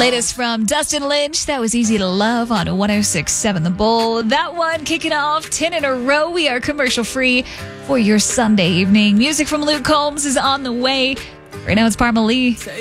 Latest from Dustin Lynch. That was Easy to Love on 106.7 The Bull. That one kicking off 10 in a row. We are commercial free for your Sunday evening. Music from Luke Combs is on the way. Right now it's Parma Lee.